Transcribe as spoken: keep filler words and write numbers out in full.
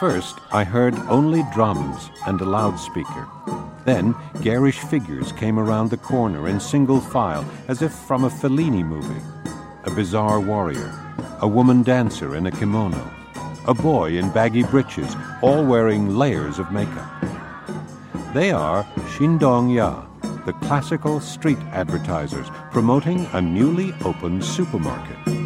first, I heard only drums and a loudspeaker. Then, garish figures came around the corner in single file, as if from a Fellini movie. A bizarre warrior, a woman dancer in a kimono, a boy in baggy breeches, all wearing layers of makeup. They are Shindong-ya, the classical street advertisers promoting a newly opened supermarket.